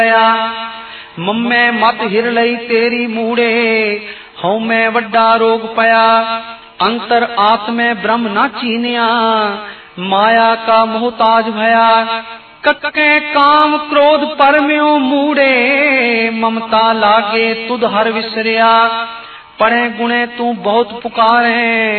मम्मे मत हिर लई तेरी मूड़े, हऊ मैं वड्डा रोग पया। अंतर आत्मे ब्रह्म न चीनिया, माया का मोहताज भया। कक्के काम क्रोध परम्यो मूड़े, ममता लागे तुध हर विसरिया। पढ़े गुणे तू बहुत पुकारे,